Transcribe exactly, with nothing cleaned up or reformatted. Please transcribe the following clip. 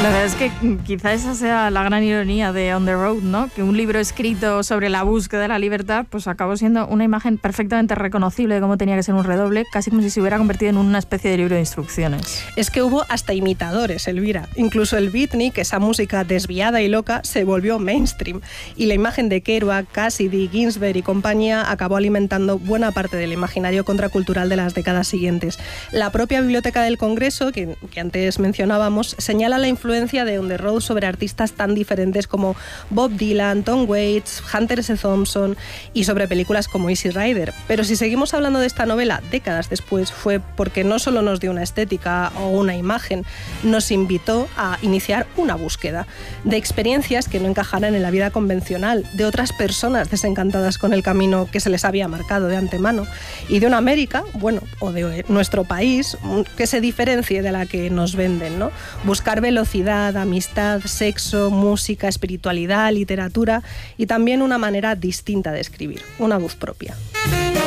La verdad es que quizá esa sea la gran ironía de On the Road, ¿no? Que un libro escrito sobre la búsqueda de la libertad pues acabó siendo una imagen perfectamente reconocible de cómo tenía que ser un redoble, casi como si se hubiera convertido en una especie de libro de instrucciones. Es que hubo hasta imitadores, Elvira. Incluso el beatnik, esa música desviada y loca, se volvió mainstream. Y la imagen de Kerouac, Cassidy, Ginsberg y compañía acabó alimentando buena parte del imaginario contracultural de las décadas siguientes. La propia Biblioteca del Congreso, que, que antes mencionábamos, señala la influencia de On the Road sobre artistas tan diferentes como Bob Dylan, Tom Waits, Hunter S. Thompson y sobre películas como Easy Rider. Pero si seguimos hablando de esta novela décadas después, fue porque no solo nos dio una estética o una imagen, nos invitó a iniciar una búsqueda de experiencias que no encajaran en la vida convencional, de otras personas desencantadas con el camino que se les había marcado de antemano y de una América, bueno, o de nuestro país, que se diferencie de la que nos venden, ¿no? Buscar velocidad, amistad, sexo, música, espiritualidad, literatura y también una manera distinta de escribir, una voz propia.